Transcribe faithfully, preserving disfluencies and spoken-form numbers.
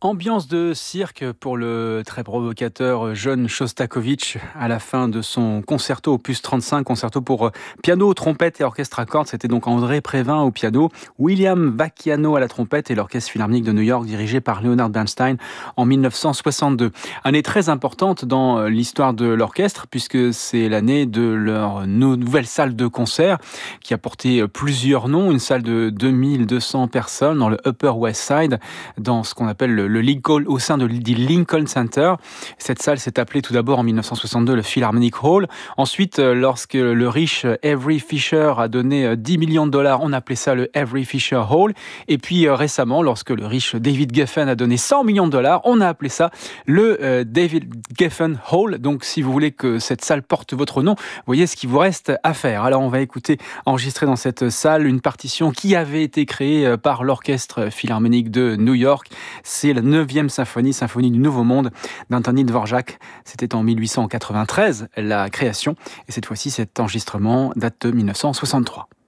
Ambiance de cirque pour le très provocateur John Shostakovich à la fin de son concerto opus trente-cinq, concerto pour euh, piano, trompette et orchestre à cordes. C'était donc André Prévin au piano, William Vacchiano à la trompette et l'Orchestre Philharmonique de New York dirigé par Leonard Bernstein en mille neuf cent soixante-deux. Année très importante dans euh, l'histoire de l'orchestre puisque c'est l'année de leur nouvelle salle de concert qui a porté euh, plusieurs noms, une salle de deux mille deux cents personnes dans le Upper West Side, dans ce qu'on appelle le le Lincoln, au sein de, du Lincoln Center. Cette salle s'est appelée tout d'abord en mille neuf cent soixante-deux le Philharmonic Hall. Ensuite, lorsque le riche Avery Fisher a donné dix millions de dollars, on appelait ça le Avery Fisher Hall. Et puis récemment, lorsque le riche David Geffen a donné cent millions de dollars, on a appelé ça le euh, David Geffen Hall. Donc si vous voulez que cette salle porte votre nom, vous voyez ce qu'il vous reste à faire. Alors on va écouter, enregistrer dans cette salle, une partition qui avait été créée par l'Orchestre Philharmonique de New York. C'est la neuvième symphonie, symphonie du Nouveau Monde d'Antonín Dvorak. C'était en mille huit cent quatre-vingt-treize la création et cette fois-ci cet enregistrement date de mille neuf cent soixante-trois.